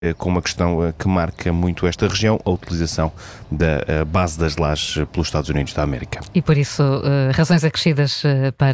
com uma questão que marca muito esta região, a utilização da base das lajes pelos Estados Unidos da América. E por isso, razões acrescidas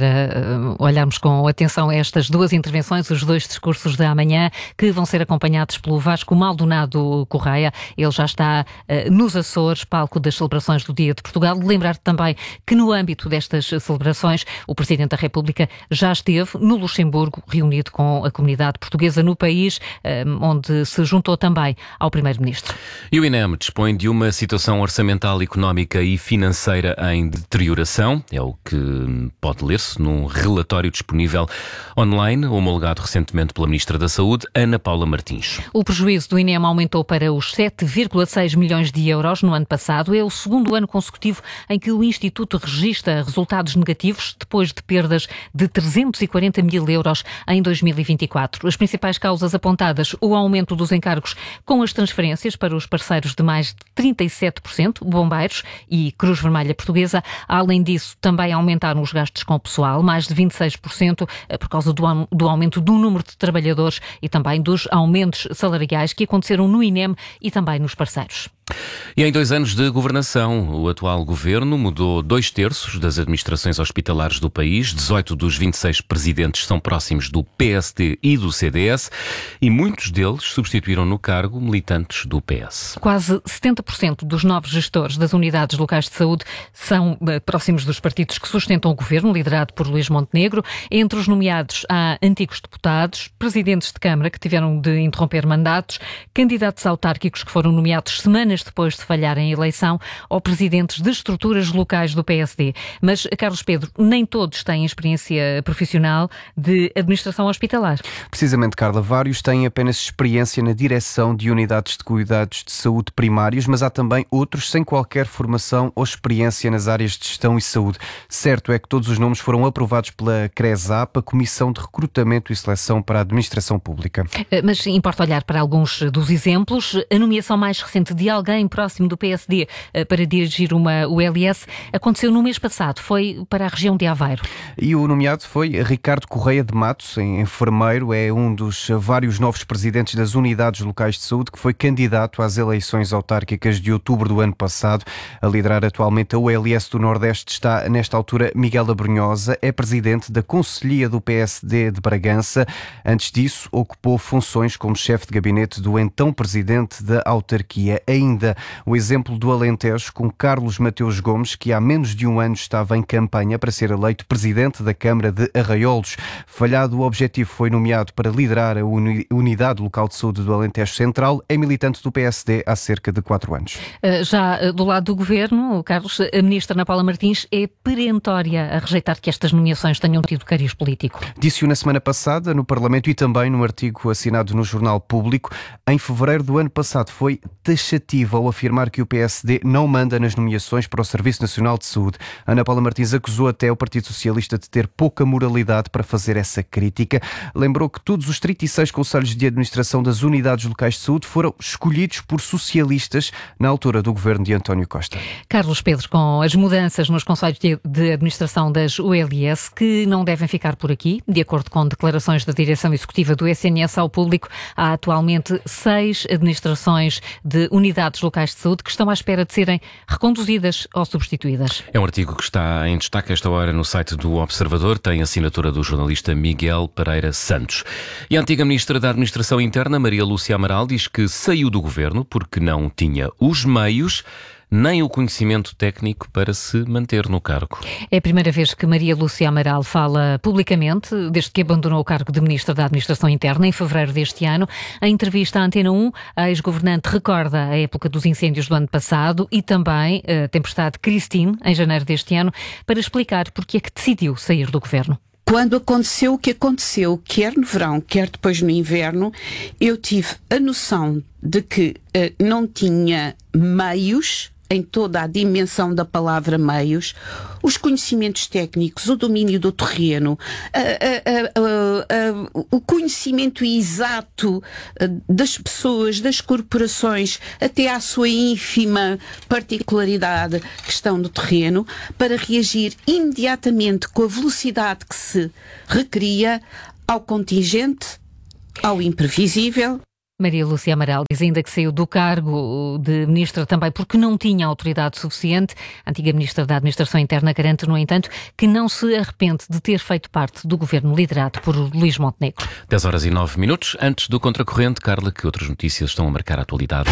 para olharmos com atenção a estas duas intervenções, os dois discursos da manhã, que vão ser acompanhados pelo Vasco Maldonado Correia. Ele já está nos Açores, palco das celebrações do Dia de Portugal. Lembrar também que no âmbito destas celebrações, o Presidente da República já esteve no Luxemburgo, reunido com a comunidade portuguesa no país, onde se juntou também ao Primeiro-Ministro. E o INEM dispõe de uma situação orçamental, económica e financeira em deterioração. É o que pode ler-se num relatório disponível online, homologado recentemente pela Ministra da Saúde, Ana Paula Martins. O prejuízo do INEM aumentou para os 7,6 milhões de euros no ano passado. É o segundo ano consecutivo em que o Instituto registra resultados negativos, depois de perdas de 340 mil euros em 2024. As principais causas apontadas: o aumento dos encargos com as transferências para os parceiros de mais de 37%, Bombeiros e Cruz Vermelha Portuguesa. Além disso, também aumentaram os gastos com o pessoal, mais de 26%, por causa do aumento do número de trabalhadores e também dos aumentos salariais que aconteceram no INEM e também nos parceiros. E em 2 anos de governação, o atual governo mudou 2/3 das administrações hospitalares do país. 18 dos 26 presidentes são próximos do PSD e do CDS e muitos deles substituíram no cargo militantes do PS. Quase 70% dos novos gestores das unidades locais de saúde são próximos dos partidos que sustentam o governo, liderado por Luís Montenegro. Entre os nomeados há antigos deputados, presidentes de Câmara que tiveram de interromper mandatos, candidatos autárquicos que foram nomeados semanas depois de falharem a eleição, ou presidentes de estruturas locais do PSD. Mas, Carlos Pedro, nem todos têm experiência profissional de administração hospitalar. Precisamente, Carla, vários têm apenas experiência na direção de unidades de cuidados de saúde primários, mas há também outros sem qualquer formação ou experiência nas áreas de gestão e saúde. Certo é que todos os nomes foram aprovados pela CRESAP, a Comissão de Recrutamento e Seleção para a Administração Pública. Mas importa olhar para alguns dos exemplos. A nomeação mais recente de alguém próximo do PSD para dirigir uma ULS aconteceu no mês passado, foi para a região de Aveiro. E o nomeado foi Ricardo Correia de Matos, enfermeiro, é um dos vários novos presidentes das unidades locais de saúde que foi candidato às eleições autárquicas de outubro do ano passado. A liderar atualmente a ULS do Nordeste está, nesta altura, Miguel Abrunhosa, é presidente da Conselhia do PSD de Bragança. Antes disso, ocupou funções como chefe de gabinete do então presidente da autarquia. Ainda o exemplo do Alentejo, com Carlos Mateus Gomes, que há menos de um ano estava em campanha para ser eleito presidente da Câmara de Arraiolos. Falhado o objetivo, foi nomeado para liderar a Unidade Local de Saúde do Alentejo Central. É militante do PSD há cerca de 4 anos. Já do lado do governo, Carlos, a ministra Ana Paula Martins é perentória a rejeitar que estas nomeações tenham tido cariz político. Disse-o na semana passada no Parlamento e também num artigo assinado no Jornal Público. Em fevereiro do ano passado foi taxativo ao afirmar que o PSD não manda nas nomeações para o Serviço Nacional de Saúde. Ana Paula Martins acusou até o Partido Socialista de ter pouca moralidade para fazer essa crítica. Lembrou que todos os 36 conselhos de administração das unidades locais de saúde foram escolhidos por socialistas na altura do governo de António Costa. Carlos Pedro, com as mudanças nos conselhos de administração das ULS, que não devem ficar por aqui, de acordo com declarações da direção executiva do SNS ao público, há atualmente 6 administrações de unidades locais de saúde que estão à espera de serem reconduzidas ou substituídas. É um artigo que está em destaque esta hora no site do Observador, tem assinatura do jornalista Miguel Pereira Santos. E a antiga ministra da Administração Interna, Maria Lúcia Amaral, diz que saiu do governo porque não tinha os meios nem o conhecimento técnico para se manter no cargo. É a primeira vez que Maria Lúcia Amaral fala publicamente, desde que abandonou o cargo de Ministra da Administração Interna, em fevereiro deste ano. Em entrevista à Antena 1, a ex-governante recorda a época dos incêndios do ano passado e também a tempestade Christine, em janeiro deste ano, para explicar porque é que decidiu sair do governo. Quando aconteceu o que aconteceu, quer no verão, quer depois no inverno, eu tive a noção de que não tinha meios, em toda a dimensão da palavra meios, os conhecimentos técnicos, o domínio do terreno, o conhecimento exato das pessoas, das corporações, até à sua ínfima particularidade, questão do terreno, para reagir imediatamente com a velocidade que se requeria ao contingente, ao imprevisível Maria Lúcia Amaral diz ainda que saiu do cargo de ministra também porque não tinha autoridade suficiente. A antiga ministra da Administração Interna garante, no entanto, que não se arrepende de ter feito parte do governo liderado por Luís Montenegro. 10h09. Antes do Contracorrente, Carla, que outras notícias estão a marcar a atualidade?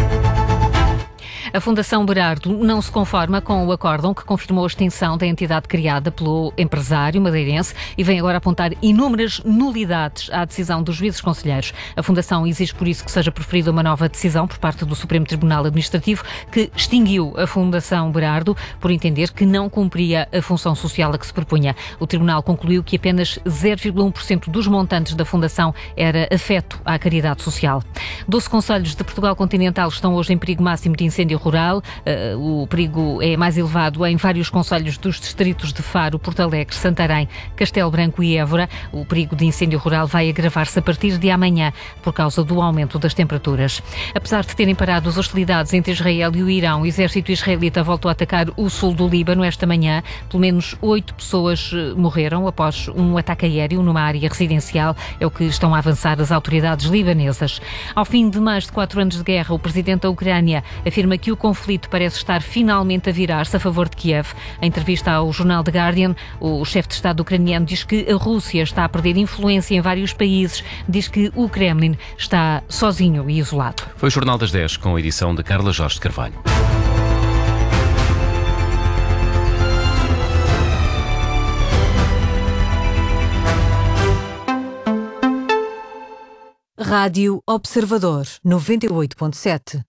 A Fundação Berardo não se conforma com o acórdão que confirmou a extinção da entidade criada pelo empresário madeirense e vem agora apontar inúmeras nulidades à decisão dos juízes conselheiros. A Fundação exige por isso que seja preferida uma nova decisão por parte do Supremo Tribunal Administrativo, que extinguiu a Fundação Berardo por entender que não cumpria a função social a que se propunha. O Tribunal concluiu que apenas 0,1% dos montantes da Fundação era afeto à caridade social. 12 concelhos de Portugal continental estão hoje em perigo máximo de incêndio rural. O perigo é mais elevado em vários concelhos dos distritos de Faro, Porto Alegre, Santarém, Castelo Branco e Évora. O perigo de incêndio rural vai agravar-se a partir de amanhã por causa do aumento das temperaturas. Apesar de terem parado as hostilidades entre Israel e o Irão, o exército israelita voltou a atacar o sul do Líbano esta manhã. Pelo menos 8 pessoas morreram após um ataque aéreo numa área residencial. É o que estão a avançar as autoridades libanesas. Ao fim de mais de 4 anos de guerra, o presidente da Ucrânia afirma que o conflito parece estar finalmente a virar-se a favor de Kiev. Em entrevista ao jornal The Guardian, o chefe de Estado ucraniano diz que a Rússia está a perder influência em vários países. Diz que o Kremlin está sozinho e isolado. Foi o Jornal das 10 com a edição de Carla Jorge de Carvalho. Rádio Observador 98.7.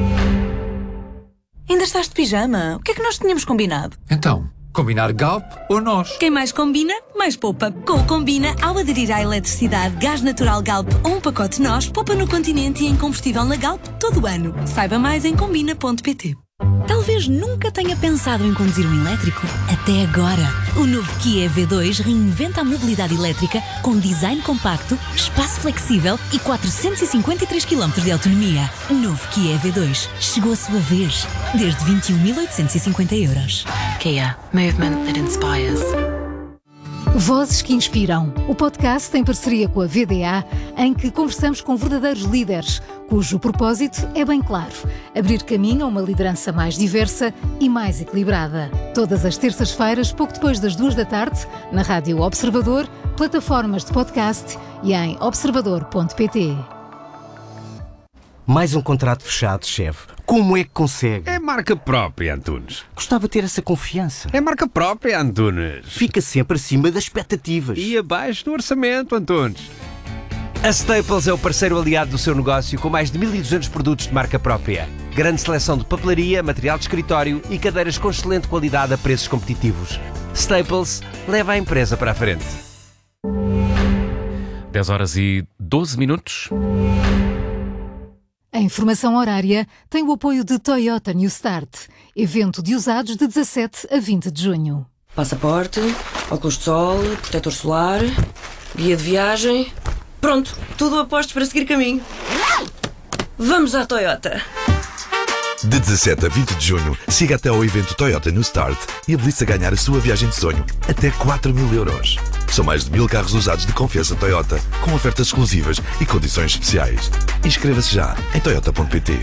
Ainda estás de pijama? O que é que nós tínhamos combinado? Então, combinar Galp ou nós? Quem mais combina, mais poupa. Com o Combina, ao aderir à eletricidade, gás natural Galp ou um pacote nós, poupa no Continente e em combustível na Galp todo o ano. Saiba mais em combina.pt. Talvez nunca tenha pensado em conduzir um elétrico. Até agora. O novo Kia EV2 reinventa a mobilidade elétrica com design compacto, espaço flexível e 453 km de autonomia. Novo Kia EV2. Chegou a sua vez. Desde 21.850 €. Kia. Movement that inspires. Vozes que Inspiram, o podcast em parceria com a VDA, em que conversamos com verdadeiros líderes, cujo propósito é bem claro: abrir caminho a uma liderança mais diversa e mais equilibrada. Todas as terças-feiras, pouco depois das 2 da tarde, na Rádio Observador, plataformas de podcast e em observador.pt. Mais um contrato fechado, chefe. Como é que consegue? É marca própria, Antunes. Gostava de ter essa confiança. É marca própria, Antunes. Fica sempre acima das expectativas. E abaixo do orçamento, Antunes. A Staples é o parceiro aliado do seu negócio com mais de 1.200 produtos de marca própria. Grande seleção de papelaria, material de escritório e cadeiras com excelente qualidade a preços competitivos. Staples leva a empresa para a frente. 10h12. A informação horária tem o apoio de Toyota New Start, evento de usados de 17 a 20 de junho. Passaporte, óculos de sol, protetor solar, guia de viagem. Pronto, tudo a postos para seguir caminho. Vamos à Toyota! De 17 a 20 de junho, siga até ao evento Toyota New Start e habilite-se a ganhar a sua viagem de sonho, até 4.000 €. São mais de 1.000 carros usados de confiança Toyota, com ofertas exclusivas e condições especiais. Inscreva-se já em toyota.pt.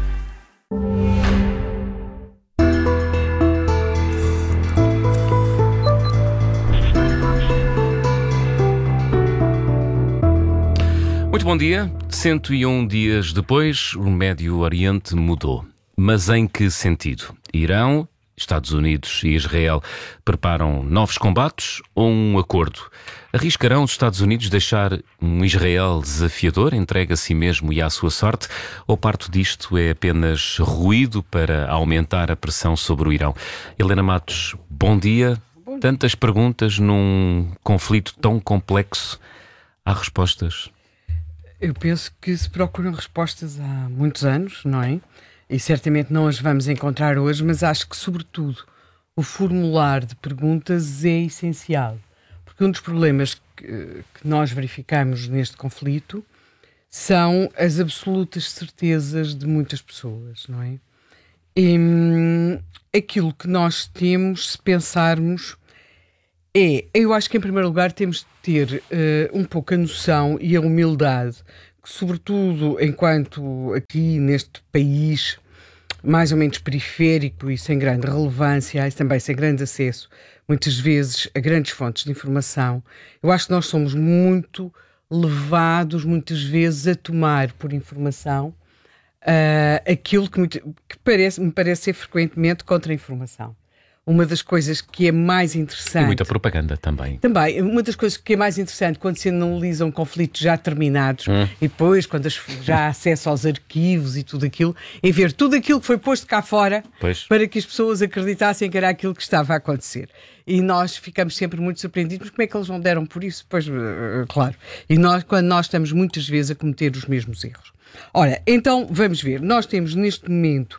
Muito bom dia. 101 dias depois, o Médio Oriente mudou. Mas em que sentido? Irão, Estados Unidos e Israel preparam novos combates ou um acordo? Arriscarão os Estados Unidos deixar um Israel desafiador, entregue a si mesmo e à sua sorte? Ou parte disto é apenas ruído para aumentar a pressão sobre o Irão? Helena Matos, bom dia. Tantas perguntas num conflito tão complexo. Há respostas? Eu penso que se procuram respostas há muitos anos, não é? E certamente não as vamos encontrar hoje, mas acho que, sobretudo, o formular de perguntas é essencial. Porque um dos problemas que nós verificamos neste conflito são as absolutas certezas de muitas pessoas, não é? E aquilo que nós temos, se pensarmos, eu acho que, em primeiro lugar, temos de ter um pouco a noção e a humildade que, sobretudo, enquanto aqui neste país mais ou menos periférico e sem grande relevância, e também sem grande acesso, muitas vezes, a grandes fontes de informação, eu acho que nós somos muito levados, muitas vezes, a tomar por informação aquilo que me parece ser frequentemente contra-informação. Uma das coisas que é mais interessante... E muita propaganda também. Também. Uma das coisas que é mais interessante quando se analisam conflitos já terminados e depois, quando já há acesso aos arquivos e tudo aquilo, é ver tudo aquilo que foi posto cá fora para que as pessoas acreditassem que era aquilo que estava a acontecer. E nós ficamos sempre muito surpreendidos. Como é que eles não deram por isso? Pois, claro. E quando nós estamos muitas vezes a cometer os mesmos erros. Ora, então, vamos ver. Nós temos neste momento...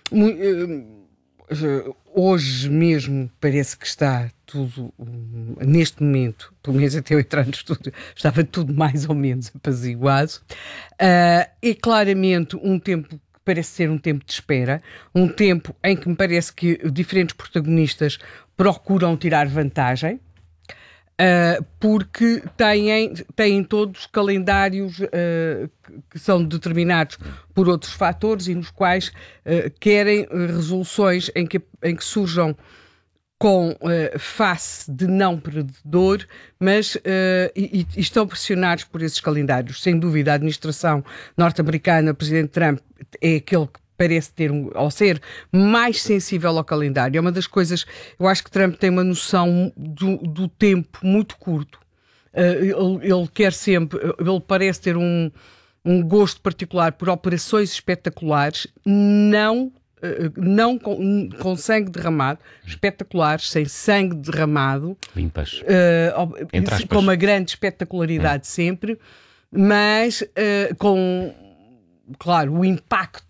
hoje mesmo parece que está tudo, neste momento, pelo menos até eu entrar no estúdio, estava tudo mais ou menos apaziguado. É claramente um tempo que parece ser um tempo de espera, um tempo em que me parece que diferentes protagonistas procuram tirar vantagem, porque têm todos calendários que são determinados por outros fatores e nos quais querem resoluções em que surjam com face de não perdedor, mas e estão pressionados por esses calendários. Sem dúvida, a administração norte-americana, o presidente Trump, é aquele que parece ter ao ser mais sensível ao calendário. É uma das coisas, eu acho que Trump tem uma noção do tempo muito curto. Ele quer sempre, ele parece ter um gosto particular por operações espetaculares, não com sangue derramado, espetaculares, sem sangue derramado, limpas, com uma grande espetacularidade sempre, mas com, claro, o impacto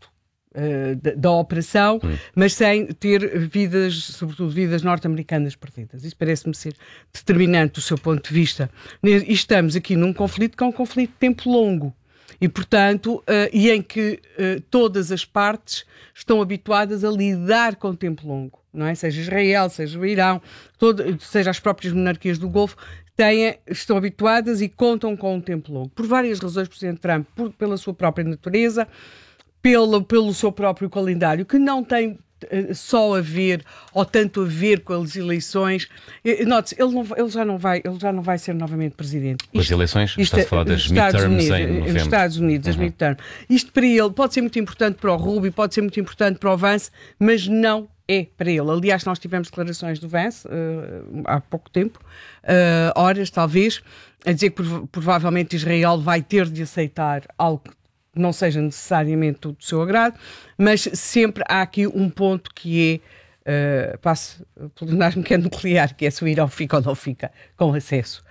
da operação, mas sem ter vidas, sobretudo vidas norte-americanas perdidas. Isso parece-me ser determinante do seu ponto de vista. E estamos aqui num conflito que é um conflito de tempo longo. E, portanto, e em que todas as partes estão habituadas a lidar com o tempo longo, não é? Seja Israel, seja o Irão, seja as próprias monarquias do Golfo, estão habituadas e contam com um tempo longo. Por várias razões, o Presidente Trump, pela sua própria natureza, pelo seu próprio calendário, que não tem só a ver, ou tanto a ver com as eleições. Note-se, ele já não vai ser novamente presidente. As eleições? Está-se a falar das midterms em novembro. Nos Estados Unidos, as midterms. Isto para ele pode ser muito importante para o Rubio, pode ser muito importante para o Vance, mas não é para ele. Aliás, nós tivemos declarações do Vance há pouco tempo, horas talvez, a dizer que provavelmente Israel vai ter de aceitar algo que não seja necessariamente do seu agrado, mas sempre há aqui um ponto que é, passo pelo pleonasmo, que é nuclear, que é se o Irão fica ou não fica com acesso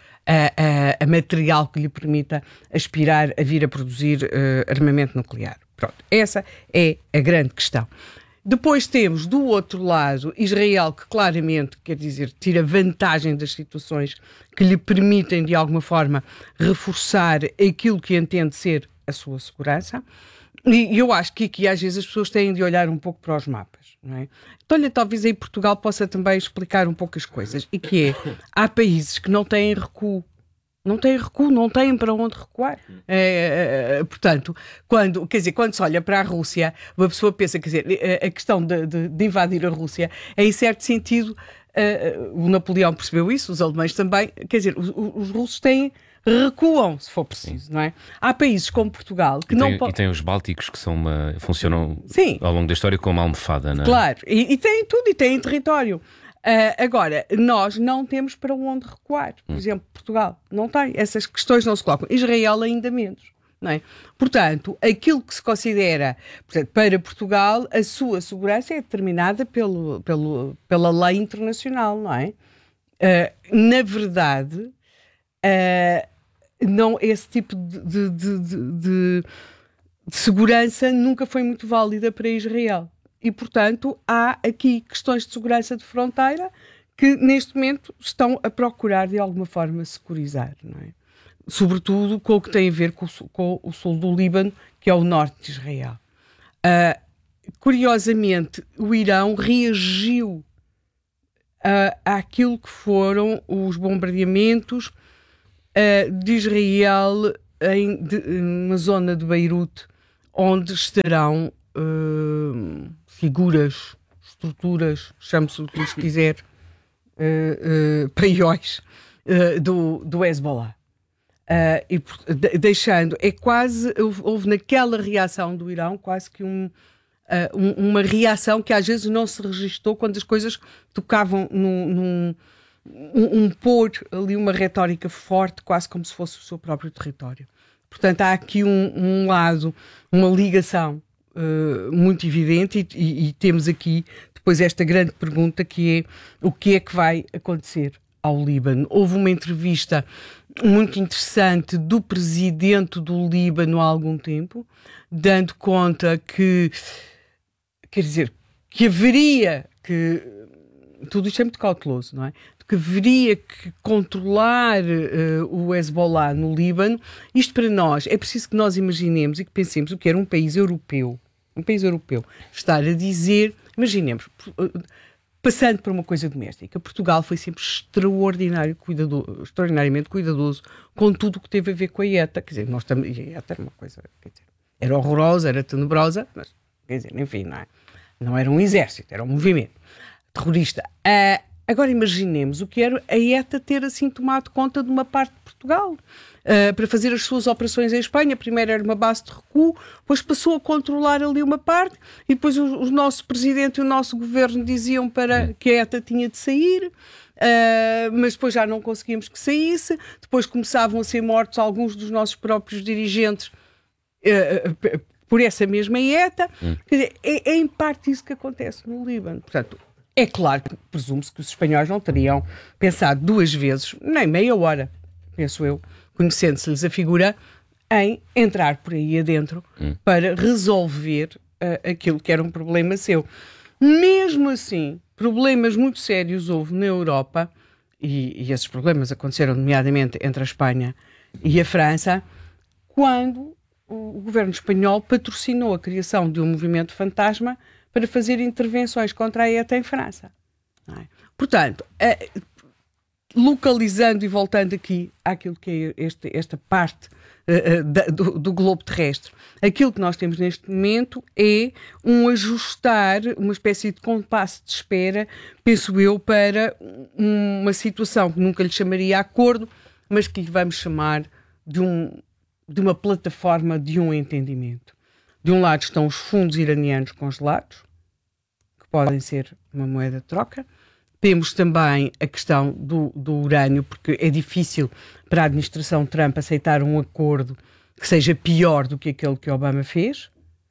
a material que lhe permita aspirar a vir a produzir armamento nuclear. Pronto, essa é a grande questão. Depois temos, do outro lado, Israel, que claramente, quer dizer, tira vantagem das situações que lhe permitem, de alguma forma, reforçar aquilo que entende ser a sua segurança, e eu acho que aqui às vezes as pessoas têm de olhar um pouco para os mapas, não é? Então, olha, talvez aí Portugal possa também explicar um pouco as coisas, e que é, há países que não têm recuo, não têm para onde recuar. Portanto, quando se olha para a Rússia, uma pessoa pensa, quer dizer, a questão de invadir a Rússia é, em certo sentido, o Napoleão percebeu isso, os alemães também, quer dizer, os russos recuam, se for preciso, não é? Há países como Portugal que E tem os bálticos que funcionam ao longo da história como uma almofada, não é? Claro, e têm tudo, e têm território. Agora, nós não temos para onde recuar. Por exemplo, Portugal não tem. Essas questões não se colocam. Israel ainda menos. Não é? Portanto, aquilo que se considera, portanto, para Portugal, a sua segurança é determinada pela lei internacional, não é? Na verdade, não, esse tipo de segurança nunca foi muito válida para Israel. E, portanto, há aqui questões de segurança de fronteira que, neste momento, estão a procurar, de alguma forma, securizar, não é? Sobretudo com o que tem a ver com o sul do Líbano, que é o norte de Israel. Curiosamente, o Irão reagiu àquilo que foram os bombardeamentos de Israel numa zona de Beirute onde estarão figuras, estruturas, chame-se o que lhes quiser, paióis do Hezbollah. Deixando, houve naquela reação do Irão quase que uma reação que às vezes não se registou quando as coisas tocavam pôr ali uma retórica forte, quase como se fosse o seu próprio território. Portanto, há aqui um lado, uma ligação muito evidente e temos aqui depois esta grande pergunta que é o que é que vai acontecer ao Líbano. Houve uma entrevista muito interessante do presidente do Líbano há algum tempo, dando conta que, quer dizer, que haveria que... Tudo isto é muito cauteloso, não é? Que haveria que controlar o Hezbollah no Líbano. Isto para nós, é preciso que nós imaginemos e que pensemos o que era um país europeu estar a dizer, imaginemos, passando por uma coisa doméstica, Portugal foi sempre extraordinariamente cuidadoso com tudo o que teve a ver com a ETA. Quer dizer, nós também, a ETA era uma coisa, quer dizer, era horrorosa, era tenebrosa, mas, quer dizer, enfim, não era um exército, era um movimento terrorista. Agora imaginemos o que era a ETA ter assim tomado conta de uma parte de Portugal para fazer as suas operações em Espanha. Primeiro era uma base de recuo, depois passou a controlar ali uma parte e depois o nosso presidente e o nosso governo diziam para que a ETA tinha de sair, mas depois já não conseguimos que saísse. Depois começavam a ser mortos alguns dos nossos próprios dirigentes por essa mesma ETA. Quer dizer, é em parte isso que acontece no Líbano. Portanto, é claro que presume-se que os espanhóis não teriam pensado duas vezes, nem meia hora, penso eu, conhecendo-se-lhes a figura, em entrar por aí adentro para resolver aquilo que era um problema seu. Mesmo assim, problemas muito sérios houve na Europa, e esses problemas aconteceram nomeadamente entre a Espanha e a França, quando o governo espanhol patrocinou a criação de um movimento fantasma para fazer intervenções contra a ETA em França. Não é? Portanto, localizando e voltando aqui àquilo que é esta parte do globo terrestre, aquilo que nós temos neste momento é um ajustar, uma espécie de compasso de espera, penso eu, para uma situação que nunca lhe chamaria acordo, mas que lhe vamos chamar de uma plataforma de um entendimento. De um lado estão os fundos iranianos congelados, que podem ser uma moeda de troca. Temos também a questão do urânio, porque é difícil para a administração Trump aceitar um acordo que seja pior do que aquele que Obama fez,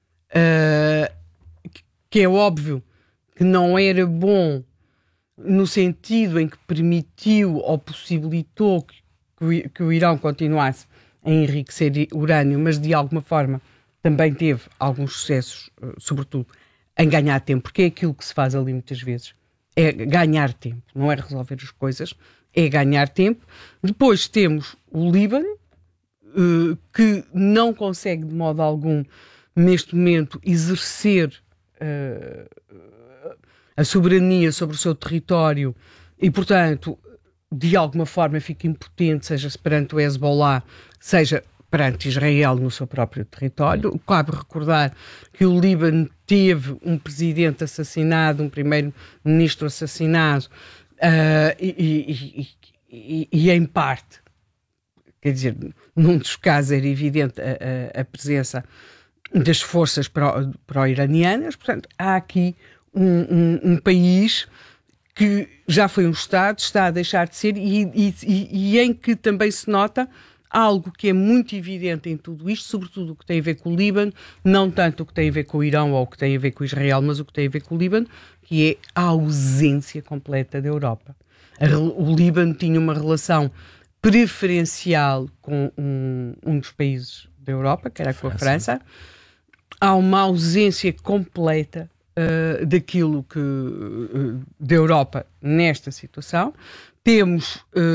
que é óbvio que não era bom no sentido em que permitiu ou possibilitou que o Irão continuasse a enriquecer urânio, mas de alguma forma também teve alguns sucessos, sobretudo em ganhar tempo, porque é aquilo que se faz ali muitas vezes, é ganhar tempo, não é resolver as coisas, é ganhar tempo. Depois temos o Líbano, que não consegue de modo algum, neste momento, exercer a soberania sobre o seu território e, portanto, de alguma forma fica impotente, seja perante o Hezbollah, seja perante Israel no seu próprio território. Cabe recordar que o Líbano teve um presidente assassinado, um primeiro-ministro assassinado, e em parte, quer dizer, num dos casos era evidente a presença das forças pró-iranianas. Portanto, há aqui um país que já foi um Estado, está a deixar de ser, e em que também se nota algo que é muito evidente em tudo isto, sobretudo o que tem a ver com o Líbano, não tanto o que tem a ver com o Irão ou o que tem a ver com Israel, mas o que tem a ver com o Líbano, que é a ausência completa da Europa. O Líbano tinha uma relação preferencial com um dos países da Europa, que era com a França. Há uma ausência completa daquilo que da Europa nesta situação. Temos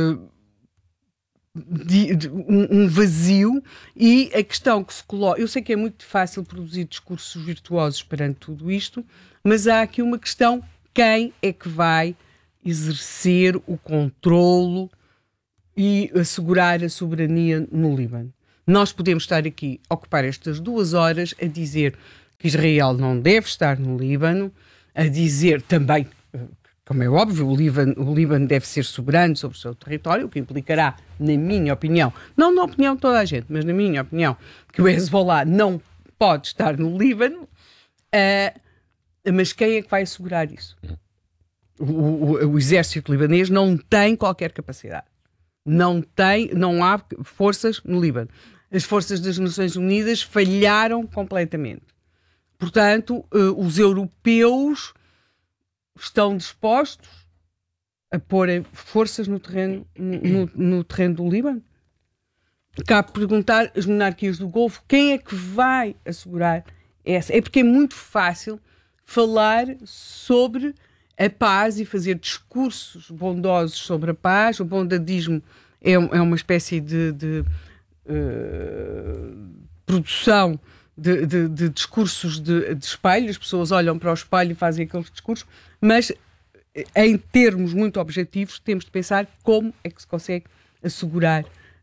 um vazio, e a questão que se coloca, eu sei que é muito fácil produzir discursos virtuosos perante tudo isto, mas há aqui uma questão: quem é que vai exercer o controlo e assegurar a soberania no Líbano? Nós podemos estar aqui a ocupar estas 2 horas a dizer que Israel não deve estar no Líbano, a dizer também, como é óbvio, o Líbano deve ser soberano sobre o seu território, o que implicará, na minha opinião, não na opinião de toda a gente, mas na minha opinião, que o Hezbollah não pode estar no Líbano, mas quem é que vai assegurar isso? O exército libanês não tem qualquer capacidade. Não há forças no Líbano. As forças das Nações Unidas falharam completamente. Portanto, os europeus estão dispostos a porem forças no terreno do Líbano? Cabe perguntar às monarquias do Golfo quem é que vai assegurar essa. É porque é muito fácil falar sobre a paz e fazer discursos bondosos sobre a paz. O bondadismo é uma espécie de produção de discursos de espelho. As pessoas olham para o espelho e fazem aqueles discursos, mas em termos muito objetivos temos de pensar como é que se consegue assegurar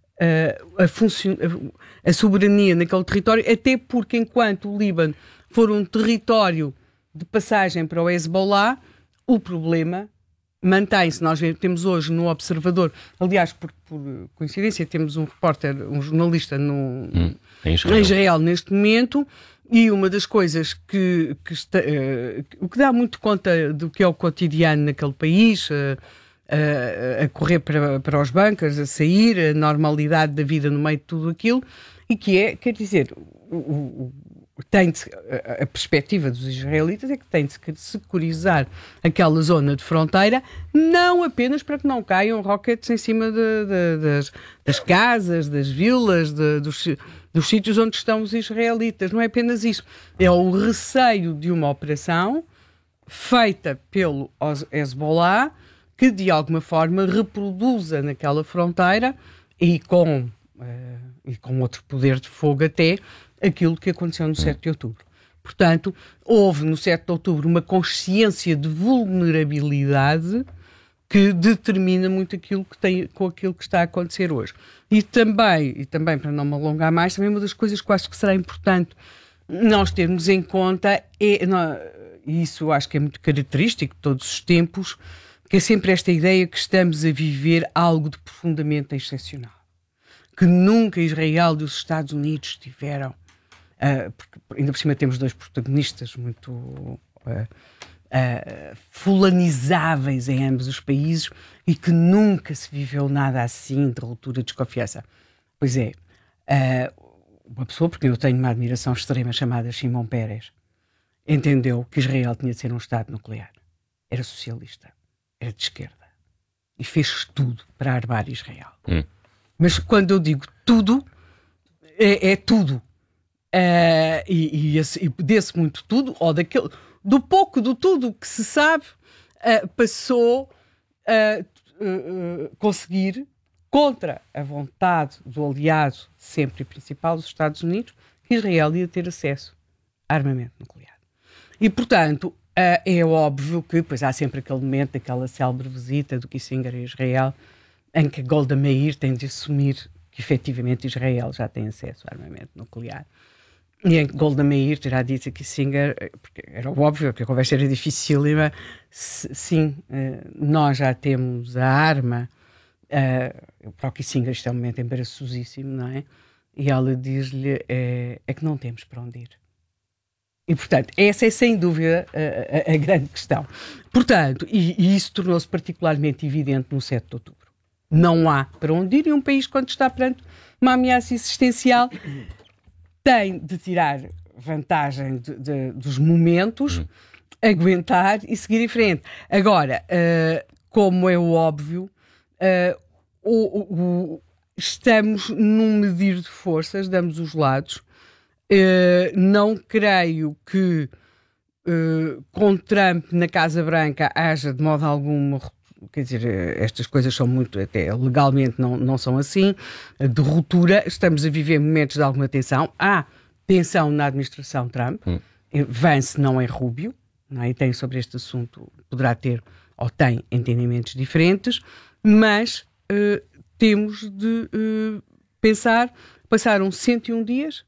a soberania naquele território, até porque enquanto o Líbano for um território de passagem para o Hezbollah, o problema mantém-se. Nós temos hoje no Observador, aliás, por coincidência, temos um repórter, um jornalista em Israel neste momento, e uma das coisas que dá muito conta do que é o cotidiano naquele país, a correr para os bunkers, a sair, a normalidade da vida no meio de tudo aquilo, e que é, quer dizer, a perspectiva dos israelitas é que tem de securizar aquela zona de fronteira, não apenas para que não caiam rockets em cima das casas, das vilas, dos sítios onde estão os israelitas. Não é apenas isso. É o receio de uma operação feita pelo Hezbollah que, de alguma forma, reproduza naquela fronteira e com outro poder de fogo até, aquilo que aconteceu no 7 de outubro. Portanto, houve no 7 de outubro uma consciência de vulnerabilidade que determina muito com aquilo que está a acontecer hoje. E também, para não me alongar mais, também uma das coisas que eu acho que será importante nós termos em conta, e isso eu acho que é muito característico de todos os tempos, que é sempre esta ideia que estamos a viver algo de profundamente excepcional. Que nunca Israel e os Estados Unidos tiveram, porque ainda por cima temos 2 protagonistas muito fulanizáveis em ambos os países e que nunca se viveu nada assim de ruptura de desconfiança. Pois é, uma pessoa, porque eu tenho uma admiração extrema, chamada Shimon Peres, entendeu que Israel tinha de ser um Estado nuclear. Era socialista, era de esquerda e fez tudo para armar Israel. Mas quando eu digo tudo, é tudo. E desse muito tudo, ou do pouco do tudo que se sabe, passou a conseguir, contra a vontade do aliado sempre e principal dos Estados Unidos, que Israel ia ter acesso a armamento nuclear. E, portanto, é óbvio que depois há sempre aquele momento, aquela célebre visita do Kissinger a Israel, em que Golda Meir tem de assumir que efetivamente Israel já tem acesso a armamento nuclear. E em que Golda Meir terá dito a Kissinger, porque era óbvio que a conversa era dificílima, sim, nós já temos a arma, para o Kissinger isto é um momento embaraçosíssimo, não é? E ela diz-lhe, é que não temos para onde ir. E, portanto, essa é sem dúvida a grande questão. Portanto, e isso tornou-se particularmente evidente no 7 de outubro. Não há para onde ir, e um país, quando está perante uma ameaça existencial, tem de tirar vantagem dos momentos, aguentar e seguir em frente. Agora, como é óbvio, estamos num medir de forças de ambos os lados. Não creio que com Trump na Casa Branca haja de modo algum, quer dizer, estas coisas são muito, até legalmente não são assim, de ruptura. Estamos a viver momentos de alguma tensão. Há tensão na administração Trump. Vance não é Rubio, não é? E tem sobre este assunto, poderá ter ou tem entendimentos diferentes, mas temos de pensar passaram 101 dias.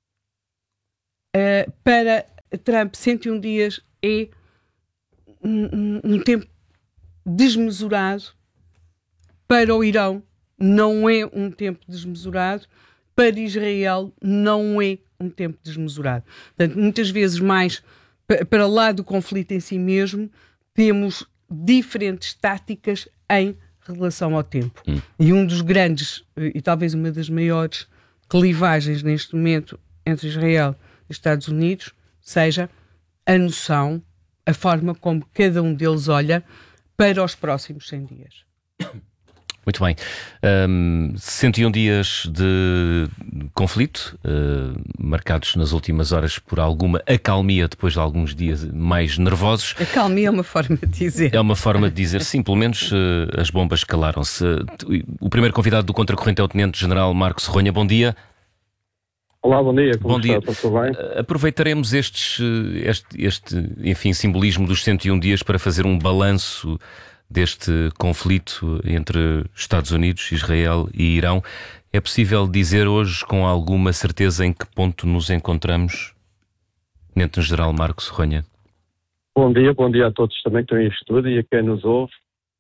Para Trump, 101 dias é um tempo desmesurado. Para o Irão, não é um tempo desmesurado. Para Israel, não é um tempo desmesurado. Portanto, muitas vezes mais para lá do conflito em si mesmo, temos diferentes táticas em relação ao tempo. E um dos grandes, e talvez uma das maiores clivagens neste momento entre Israel e Estados Unidos, seja a noção, a forma como cada um deles olha para os próximos 100 dias. Muito bem. 101 dias de conflito, marcados nas últimas horas por alguma acalmia depois de alguns dias mais nervosos. Acalmia é uma forma de dizer. É uma forma de dizer, sim, pelo menos as bombas calaram-se. O primeiro convidado do Contracorrente é o Tenente-General Marcos Ronha. Bom dia. Olá, bom dia. Como bom dia. Está? Tudo bem? Aproveitaremos este enfim, simbolismo dos 101 dias para fazer um balanço deste conflito entre Estados Unidos, Israel e Irão. É possível dizer hoje com alguma certeza em que ponto nos encontramos? Tenente-General Marcos Ronha. Bom dia a todos também que estão em estúdio e a quem nos ouve.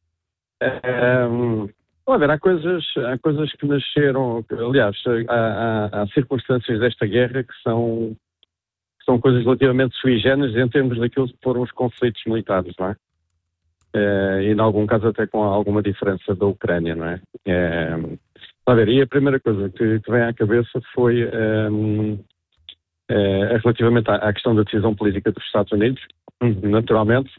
Há coisas que nasceram, aliás, há circunstâncias desta guerra que são coisas relativamente sui generis em termos daquilo que foram os conflitos militares, não é? E em algum caso até com alguma diferença da Ucrânia, não é? E a primeira coisa que vem à cabeça foi relativamente à questão da decisão política dos Estados Unidos, naturalmente.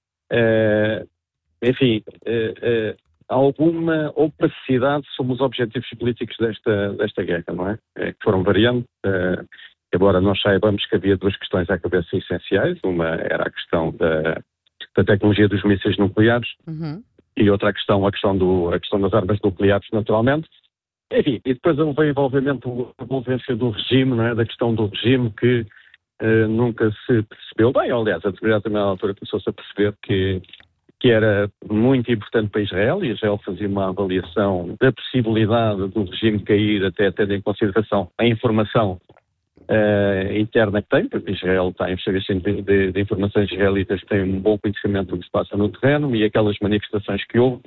Alguma opacidade sobre os objetivos políticos desta guerra, não é? Que foram variando, embora nós saibamos que havia duas questões à cabeça essenciais. Uma era a questão da tecnologia dos mísseis nucleares e outra a questão das armas nucleares, naturalmente. Enfim, e depois houve o envolvimento, a envolvência do regime, não é? Da questão do regime que nunca se percebeu bem. Aliás, a determinada altura começou-se a perceber que era muito importante para Israel, e Israel fazia uma avaliação da possibilidade do regime cair, até tendo em consideração a informação interna que tem, porque Israel está em investigação de informações israelitas que têm um bom conhecimento do que se passa no terreno, e aquelas manifestações que houve,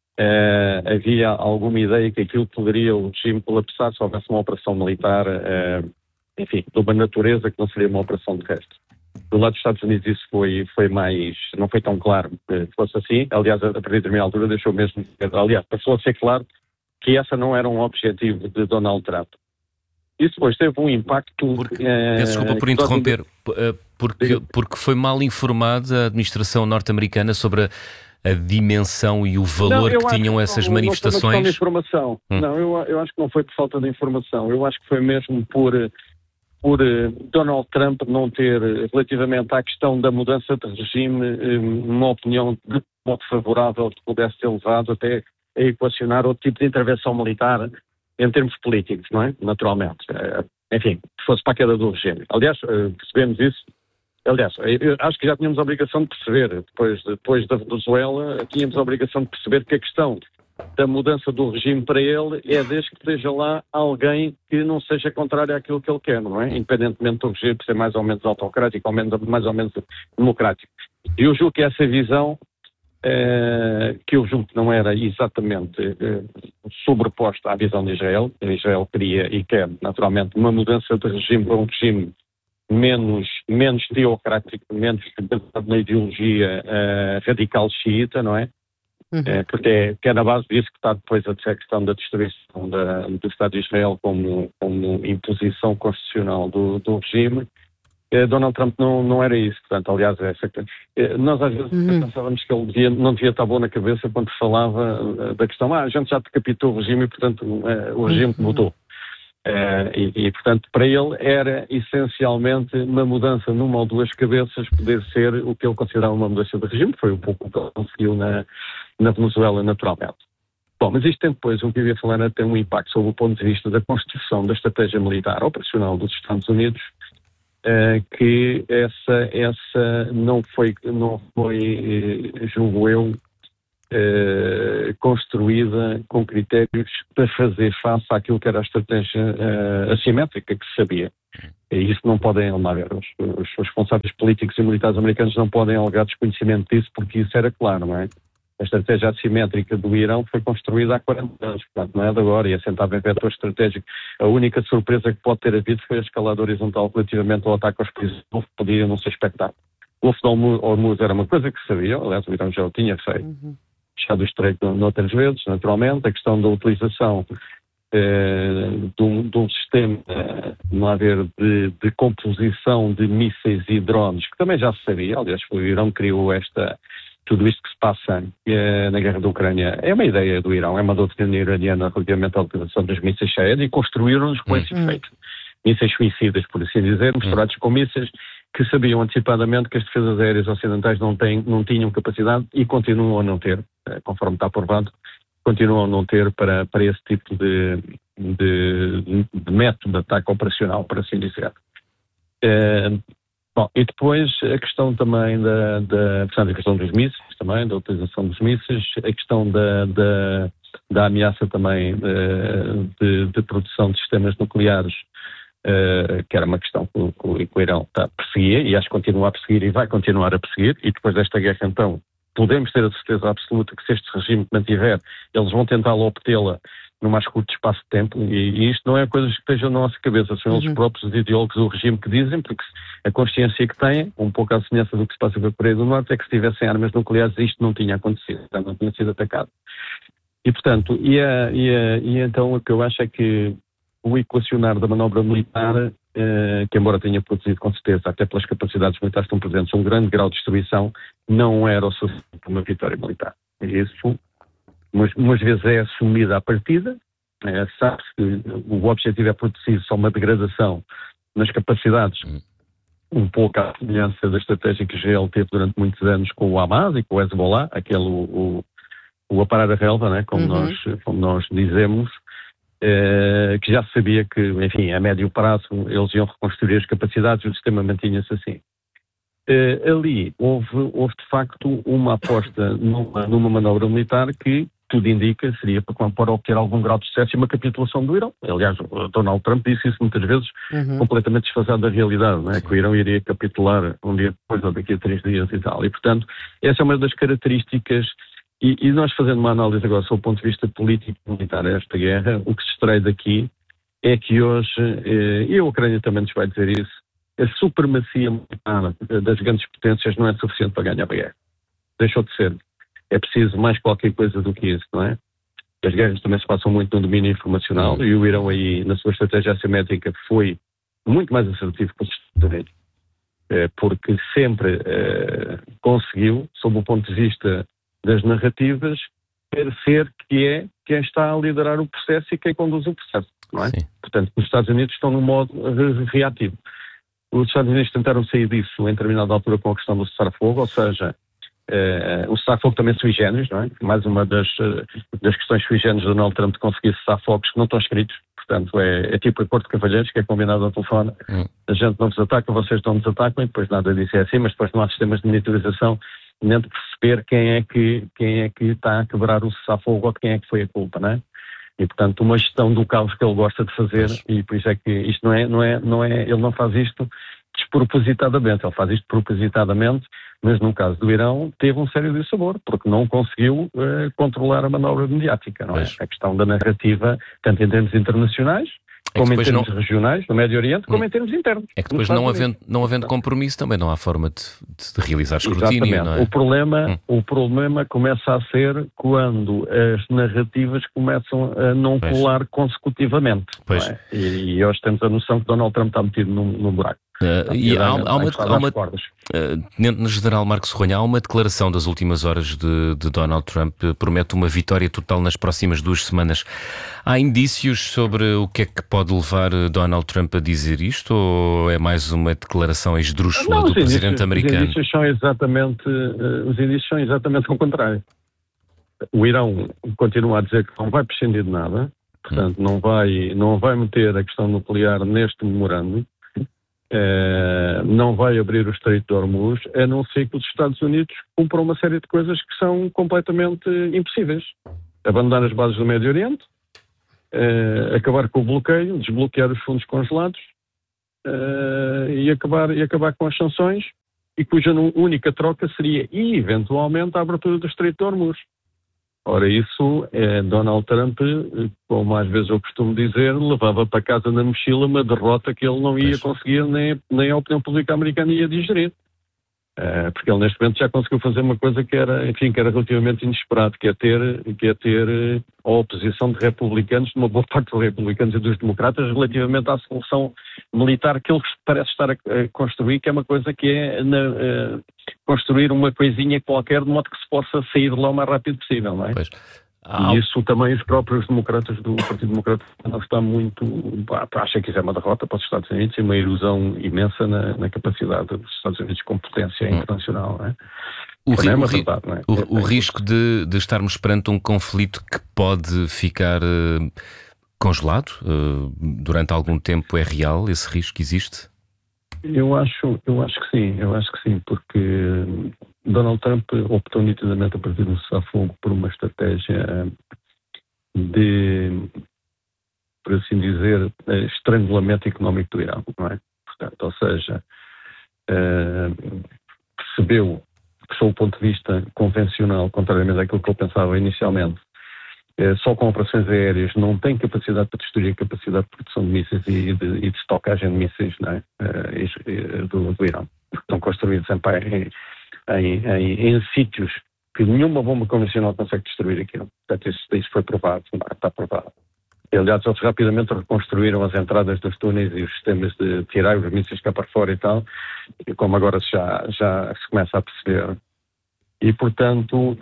havia alguma ideia que aquilo poderia o regime colapsar se houvesse uma operação militar, enfim, de uma natureza que não seria uma operação de resto. Do lado dos Estados Unidos isso foi mais, não foi tão claro que fosse assim. Aliás, a partir de uma altura deixou mesmo, passou a ser claro que essa não era um objetivo de Donald Trump. Isso depois teve um impacto... Peço desculpa por interromper, porque foi mal informada a administração norte-americana sobre a dimensão e o valor que tinham essas manifestações. Não, foi uma questão de informação. Não, eu acho que não foi por falta de informação. Eu acho que foi mesmo por Donald Trump não ter, relativamente à questão da mudança de regime, uma opinião de modo favorável que pudesse ser levado até a equacionar outro tipo de intervenção militar em termos políticos, não é? Naturalmente. Enfim, se fosse para a queda do regime. Aliás, percebemos isso. Aliás, eu acho que já tínhamos a obrigação de perceber, depois da Venezuela, tínhamos a obrigação de perceber que a questão da mudança do regime para ele é desde que esteja lá alguém que não seja contrário àquilo que ele quer, não é? Independentemente do regime ser mais ou menos autocrático, ou mais ou menos democrático. E eu julgo que essa visão, que eu julgo que não era exatamente sobreposta à visão de Israel. Israel queria e quer, naturalmente, uma mudança de regime para um regime menos teocrático, menos na ideologia radical xiita, não é? Porque é na base disso que está depois a questão da destruição do Estado de Israel como imposição constitucional do regime. Donald Trump não era isso. Portanto, aliás, nós às vezes pensávamos que ele não devia estar bom na cabeça quando falava da questão, a gente já decapitou o regime e, portanto, o regime mudou. Portanto, para ele era essencialmente uma mudança numa ou duas cabeças poder ser o que ele considerava uma mudança de regime, foi um pouco o que ele conseguiu na Venezuela, naturalmente. Bom, mas isto tem depois, o que eu ia falar, tem um impacto sobre o ponto de vista da construção da estratégia militar operacional dos Estados Unidos, que essa não foi, julgo eu, construída com critérios para fazer face àquilo que era a estratégia assimétrica que se sabia. E isso não podem alegar. Os responsáveis políticos e militares americanos não podem alegar desconhecimento disso, porque isso era claro, não é? A estratégia assimétrica do Irão foi construída há 40 anos, portanto não é de agora, e assentava em vetor estratégico. A única surpresa que pode ter havido foi a escalada horizontal relativamente ao ataque aos países do Golfo, que podia não ser expectável. O Golfo de Hormuz era uma coisa que se sabia, aliás o Irão já o tinha feito, fechado o estreito noutras vezes, naturalmente. A questão da utilização de um sistema de composição de mísseis e drones, que também já se sabia, aliás o Irão criou tudo isto que se passa na guerra da Ucrânia é uma ideia do Irão, é uma doutrina iraniana relativamente à utilização dos mísseis Shahed, e construíram-nos com esse efeito. Mísseis suicidas, por assim dizer, misturados com mísseis que sabiam antecipadamente que as defesas aéreas ocidentais não tinham capacidade, e continuam a não ter, conforme está provado, continuam a não ter para esse tipo de método de ataque operacional, por assim dizer. Bom, e depois a questão também portanto, a questão dos mísseis, também, da utilização dos mísseis, a questão da ameaça também de produção de sistemas nucleares, que era uma questão que o Irão perseguia, e acho que continua a perseguir e vai continuar a perseguir, e depois desta guerra então podemos ter a certeza absoluta que se este regime mantiver, eles vão tentar obtê-la no mais curto espaço de tempo, e isto não é coisas que estejam na nossa cabeça, são eles próprios, os ideólogos do regime, que dizem, porque a consciência que têm, um pouco à semelhança do que se passa com a Coreia do Norte, é que se tivessem armas nucleares isto não tinha acontecido, não tinha sido atacado. E portanto, então o que eu acho é que o equacionar da manobra militar, que embora tenha produzido com certeza, até pelas capacidades militares que estão presentes, um grande grau de destruição, não era o suficiente para uma vitória militar. E isso umas vezes é assumida à partida, sabe-se que o objetivo é produzir só uma degradação nas capacidades, um pouco à semelhança da estratégia que Israel teve durante muitos anos com o Hamas e com o Hezbollah, aquele o aparar a relva, né, como nós dizemos, que já se sabia que, enfim, a médio prazo eles iam reconstruir as capacidades e o sistema mantinha-se assim. Ali houve de facto uma aposta numa manobra militar que tudo indica seria para obter algum grau de sucesso e uma capitulação do Irão. Aliás, o Donald Trump disse isso muitas vezes, completamente desfasado da realidade, não é? Que o Irão iria capitular um dia depois ou daqui a 3 dias e tal. E, portanto, essa é uma das características. E nós, fazendo uma análise agora sob o ponto de vista político e militar a esta guerra, o que se extrai daqui é que hoje, e a Ucrânia também nos vai dizer isso, a supremacia militar das grandes potências não é suficiente para ganhar a guerra. Deixou de ser. É preciso mais qualquer coisa do que isso, não é? As guerras também se passam muito no domínio informacional, e o Irão aí, na sua estratégia assimétrica, foi muito mais assertivo que os Estados Unidos, porque sempre conseguiu, sob o ponto de vista das narrativas, parecer que é quem está a liderar o processo e quem conduz o processo, não é? Sim. Portanto, os Estados Unidos estão num modo reativo. Os Estados Unidos tentaram sair disso em determinada altura com a questão do cessar-fogo, ou seja, o cessar-fogo também sui generis, não é? Mais uma das questões sui generis do Donald Trump de conseguir cessar-fogos que não estão escritos, portanto é tipo acordo de cavalheiros que é combinado ao telefone, a gente não vos ataca, vocês não nos atacam, e depois nada disso é assim, mas depois não há sistemas de monitorização nem de perceber quem é que está a quebrar o cessar-fogo ou de quem é que foi a culpa, não é? E, portanto, uma gestão do caos que ele gosta de fazer, e por isso é que isto não é, ele não faz isto despropositadamente, ele faz isto propositadamente, mas no caso do Irão teve um sério dissabor, porque não conseguiu controlar a manobra mediática, não é? A questão da narrativa, tanto em termos internacionais, como em termos regionais, no Médio Oriente, como em termos internos. É que depois, não havendo compromisso, também não há forma de realizar escrutínio. Exatamente. Não é? O problema começa a ser quando as narrativas começam a não colar consecutivamente. Não é? E hoje temos a noção que Donald Trump está metido num buraco. Tenente General Marcos Ronha, há uma declaração das últimas horas de Donald Trump, promete uma vitória total nas próximas 2 semanas. Há indícios sobre o que é que pode levar Donald Trump a dizer isto, ou é mais uma declaração esdrúxula do presidente americano? Os indícios são exatamente o contrário. O Irão continua a dizer que não vai prescindir de nada, portanto não vai meter a questão nuclear neste memorando. não vai abrir o Estreito de Hormuz, a não ser que os Estados Unidos cumpram uma série de coisas que são completamente impossíveis. Abandonar as bases do Médio Oriente, acabar com o bloqueio, desbloquear os fundos congelados e acabar com as sanções, e cuja única troca seria, eventualmente, a abertura do Estreito de Hormuz. Ora, isso, Donald Trump, como às vezes eu costumo dizer, levava para casa na mochila uma derrota que ele não ia conseguir, nem a opinião pública americana ia digerir. Porque ele neste momento já conseguiu fazer uma coisa que era relativamente inesperado, que é ter a oposição de republicanos, de uma boa parte dos republicanos e dos democratas, relativamente à solução militar que ele parece estar a construir, que é uma coisa que é construir uma coisinha qualquer de modo que se possa sair de lá o mais rápido possível, não é? Pois. E isso também os próprios democratas do Partido Democrata não está muito... acha que isso é uma derrota para os Estados Unidos e uma erosão imensa na capacidade dos Estados Unidos como potência internacional, não é? O risco de estarmos perante um conflito que pode ficar congelado durante algum tempo é real? Esse risco existe? Eu acho que sim, porque Donald Trump optou nitidamente a partir do cessar-fogo por uma estratégia de, por assim dizer, estrangulamento económico do Irão, não é? Portanto, ou seja, percebeu que, sob o ponto de vista convencional, contrariamente àquilo que ele pensava inicialmente, só com operações aéreas não tem capacidade para destruir a capacidade de produção de mísseis e de estocagem de mísseis, não é? do Irão. Estão construídos em sítios que nenhuma bomba convencional consegue destruir aquilo. Portanto, isso foi provado, está provado. Aliás, eles rapidamente reconstruíram as entradas dos túneis e os sistemas de tirar os mísseis cá para fora e tal, como agora já se começa a perceber. E, portanto,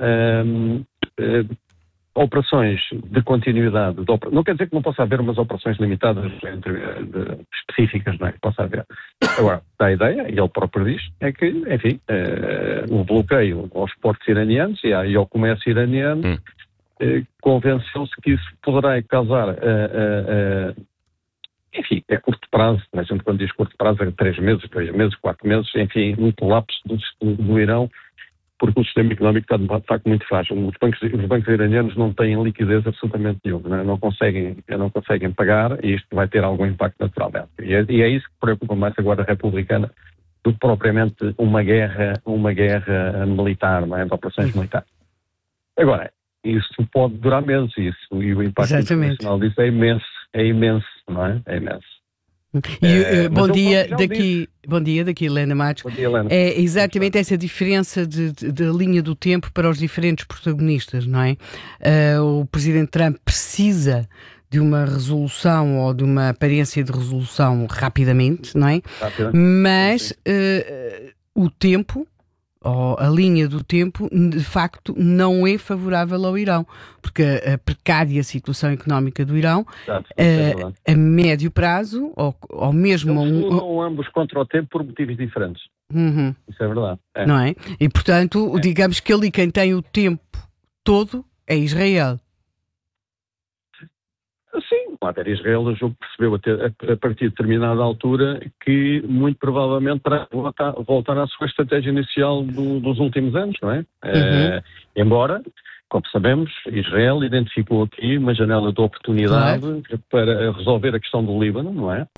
operações de continuidade, não quer dizer que não possa haver umas operações limitadas específicas, não é? Que possa haver. Agora, a ideia, e ele próprio diz, é que, enfim, o bloqueio aos portos iranianos e ao comércio iraniano convenceu-se que isso poderá causar, enfim, é curto prazo, mas a gente quando diz curto prazo é 3 meses, 4 meses, enfim, um colapso do Irão, porque o sistema económico está de facto muito frágil. Os bancos iranianos não têm liquidez absolutamente nenhuma, não conseguem pagar, e isto vai ter algum impacto naturalmente. E é isso que preocupa mais agora a republicana do que propriamente uma guerra militar, não é? De operações militares. Agora, isso pode durar meses, e o impacto internacional disso é imenso, não é? É imenso. Bom dia daqui, Helena Matos. Bom dia, Helena. É exatamente essa diferença de linha do tempo para os diferentes protagonistas, não é? O Presidente Trump precisa de uma resolução ou de uma aparência de resolução rapidamente, não é? Mas o tempo, ou a linha do tempo, de facto não é favorável ao Irão, porque a precária situação económica do Irão, a médio prazo, ou mesmo... Eles lutam ambos contra o tempo por motivos diferentes. Isso é verdade. Não é? E, portanto, digamos que ali quem tem o tempo todo é Israel. Sim, Israel percebeu a partir de determinada altura que muito provavelmente terá que voltar à sua estratégia inicial dos últimos anos, não é? Embora, como sabemos, Israel identificou aqui uma janela de oportunidade para resolver a questão do Líbano, não é?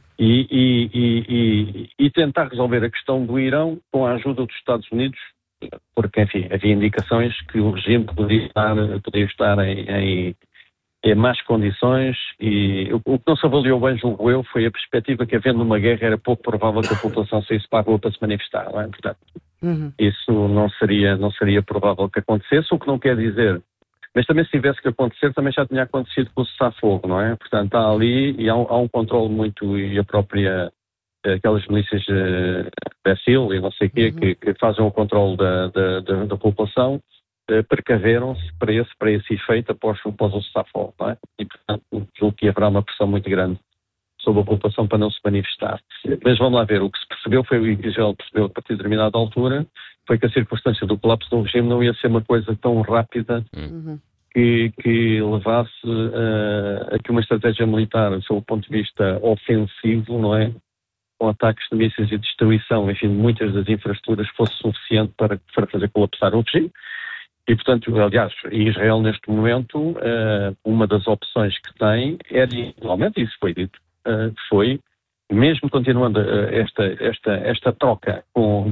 E tentar resolver a questão do Irão com a ajuda dos Estados Unidos, porque, enfim, havia indicações que o regime podia estar em más condições, e o que não se avaliou bem, julgo eu, foi a perspectiva que, havendo uma guerra, era pouco provável que a população saísse para a rua para se manifestar, não é? Portanto, isso não seria provável que acontecesse, o que não quer dizer, mas também se tivesse que acontecer, também já tinha acontecido com o cessar-fogo, não é? Portanto, há ali, e há um controle muito, e a própria, aquelas milícias Becil e não sei o quê, que fazem o controle da população, precaveram-se para esse efeito após o cessar-fogo, não é? E, portanto, julgo que haverá uma pressão muito grande sobre a população para não se manifestar. Mas vamos lá ver, o que se percebeu foi, o que Israel percebeu a partir de determinada altura, foi que a circunstância do colapso do regime não ia ser uma coisa tão rápida que levasse a que uma estratégia militar, sob o ponto de vista ofensivo, não é? com ataques de mísseis e destruição, enfim, de muitas das infraestruturas fosse suficiente para fazer colapsar o regime. E, portanto, aliás, Israel neste momento, uma das opções que tem era, igualmente, isso foi dito, foi, mesmo continuando esta troca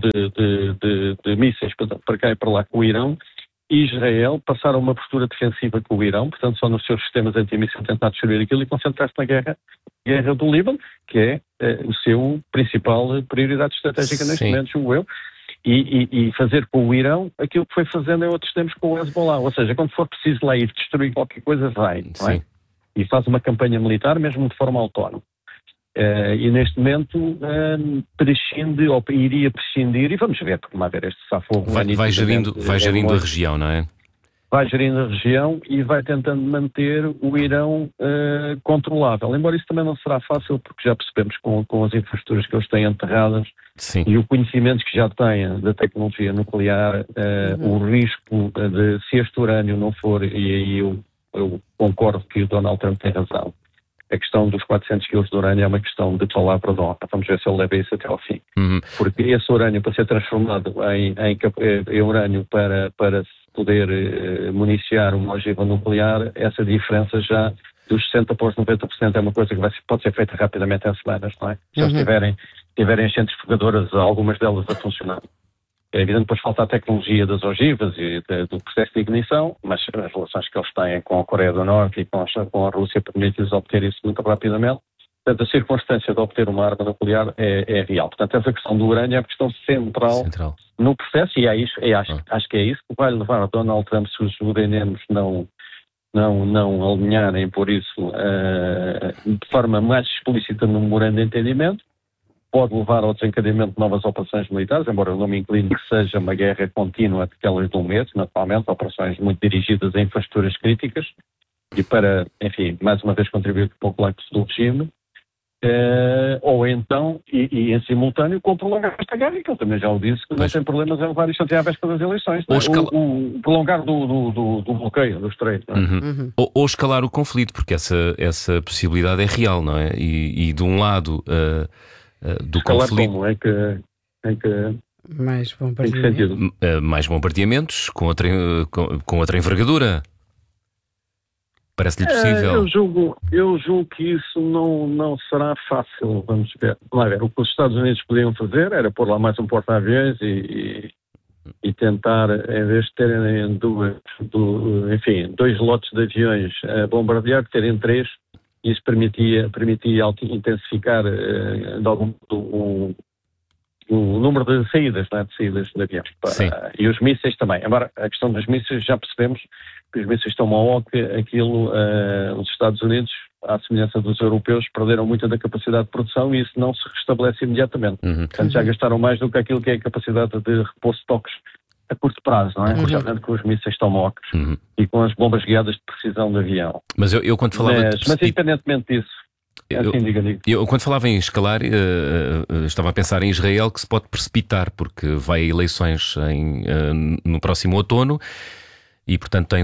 de mísseis para cá e para lá com o Irão, Israel passar a uma postura defensiva com o Irão, portanto só nos seus sistemas antimísseis tentar destruir aquilo e concentrar-se na guerra do Líbano, que é o seu principal prioridade estratégica neste momento, julgo eu, e fazer com o Irão aquilo que foi fazendo em outros tempos com o Hezbollah, ou seja, quando for preciso lá ir destruir qualquer coisa, vai, não é? E faz uma campanha militar mesmo de forma autónoma. E neste momento prescinde, ou iria prescindir, e vamos ver, porque haver este safogo. Vai gerindo a região, não é? Vai gerindo a região e vai tentando manter o Irão controlável. Embora isso também não será fácil, porque já percebemos com as infraestruturas que eles têm enterradas e o conhecimento que já têm da tecnologia nuclear, o risco de, se este urânio não for, e aí eu concordo que o Donald Trump tem razão, a questão dos 400 quilos de urânio é uma questão de palavra de honra. Vamos ver se ele leva isso até ao fim. Porque esse urânio, para ser transformado em urânio para se poder municiar uma ogiva nuclear, essa diferença já dos 60% para os 90% é uma coisa que pode ser feita rapidamente em semanas, não é? Se eles tiverem as centrifugadoras, algumas delas a funcionar. É evidente que depois falta a tecnologia das ogivas e do processo de ignição, mas as relações que eles têm com a Coreia do Norte e com a Rússia permitem-lhes obter isso muito rapidamente. Portanto, a circunstância de obter uma arma nuclear é real. Portanto, essa questão do urânio é a questão central no processo e acho que é isso que vai levar a Donald Trump, se os iranianos não alinharem por isso de forma mais explícita no memorando de entendimento, pode levar ao desencadeamento de novas operações militares, embora eu não me incline que seja uma guerra contínua daquelas de um mês, naturalmente, operações muito dirigidas a infraestruturas críticas e para, enfim, mais uma vez contribuir para o colapso do regime, ou então, e em simultâneo, com prolongar esta guerra, que ele também já o disse, que não tem problemas em levar isto até à véspera das eleições. O prolongar do bloqueio do estreito. Ou escalar o conflito, porque essa possibilidade é real, não é? E de um lado... do escalar conflito. Como? Em que mais bombardeamentos. Mais bombardeamentos com outra envergadura. Parece-lhe possível? Eu julgo que isso não será fácil. Vamos ver. Vamos ver. O que os Estados Unidos podiam fazer era pôr lá mais um porta-aviões e tentar, em vez de terem dois lotes de aviões a bombardear, terem 3. Isso permitia intensificar o número de saídas, não é? De saídas de aviões. E os mísseis também. Embora a questão dos mísseis, já percebemos que os mísseis estão ao que os Estados Unidos, à semelhança dos europeus, perderam muita da capacidade de produção e isso não se restabelece imediatamente. Portanto, já gastaram mais do que aquilo que é a capacidade de repor estoques a curto prazo, não é? Especialmente com os mísseis tomahawks e com as bombas guiadas de precisão de avião. Mas eu quando falava... Mas independentemente disso, eu quando falava em escalar, estava a pensar em Israel, que se pode precipitar, porque vai a eleições no próximo outono e, portanto, tem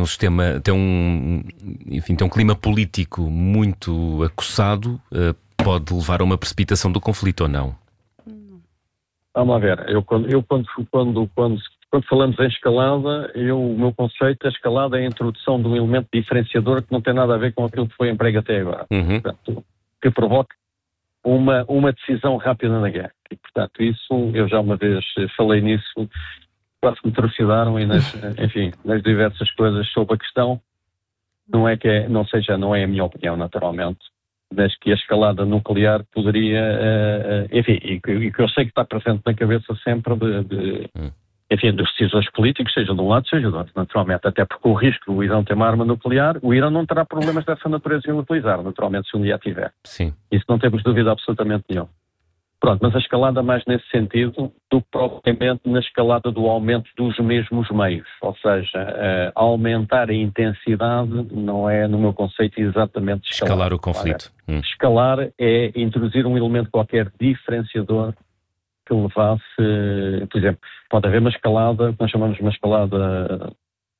um clima político muito acossado, pode levar a uma precipitação do conflito ou não? Vamos lá ver. Quando falamos em escalada, o meu conceito de escalada é a introdução de um elemento diferenciador que não tem nada a ver com aquilo que foi emprego até agora. Portanto, que provoque uma decisão rápida na guerra. E, portanto, isso, eu já uma vez falei nisso, quase que me trucidaram e nas diversas coisas sobre a questão. Não é a minha opinião, naturalmente, mas que a escalada nuclear poderia, e que eu sei que está presente na cabeça sempre dos decisores políticos, seja de um lado, seja do outro, naturalmente, até porque o risco do Irão ter uma arma nuclear, o Irão não terá problemas dessa natureza em utilizar, naturalmente, se um dia a tiver. Sim. Isso não temos dúvida absolutamente nenhuma. Pronto, mas a escalada mais nesse sentido do que propriamente na escalada do aumento dos mesmos meios, ou seja, aumentar a intensidade não é, no meu conceito, exatamente escalar o conflito. Escalar é introduzir um elemento qualquer diferenciador que levasse, por exemplo, pode haver uma escalada, que nós chamamos de uma escalada,